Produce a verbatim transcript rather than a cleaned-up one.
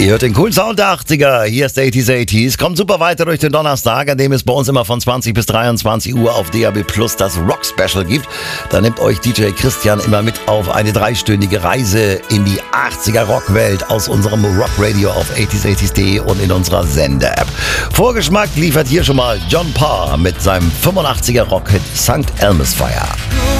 Ihr hört den coolen Sound der achtziger, hier ist achtziger achtziger. Kommt super weiter durch den Donnerstag, an dem es bei uns immer von zwanzig bis dreiundzwanzig Uhr auf D A B Plus das Rock Special gibt. Da nimmt euch D J Christian immer mit auf eine dreistündige Reise in die achtziger Rockwelt aus unserem Rockradio auf achtziger achtziger punkt de und in unserer Sender-App. Vorgeschmack liefert hier schon mal John Parr mit seinem fünfundachtziger Rockhit Sankt Elmes Fire.